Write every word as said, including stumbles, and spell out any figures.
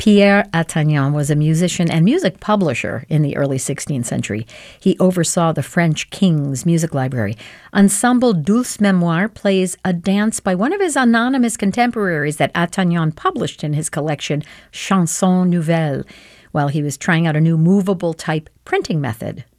Pierre Attagnan was a musician and music publisher in the early sixteenth century. He oversaw the French king's music library. Ensemble Dulce Memoire plays a dance by one of his anonymous contemporaries that Attagnan published in his collection, Chansons Nouvelles, while he was trying out a new movable type printing method.